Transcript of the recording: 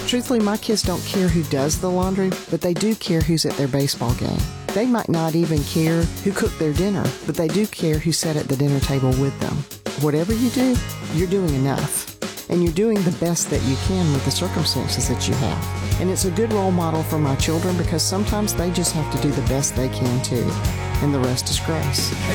Truthfully, my kids don't care who does the laundry, but they do care who's at their baseball game. They might not even care who cooked their dinner, but they do care who sat at the dinner table with them. Whatever you do, you're doing enough. And you're doing the best that you can with the circumstances that you have. And it's a good role model for my children because sometimes they just have to do the best they can too. And the rest is grace.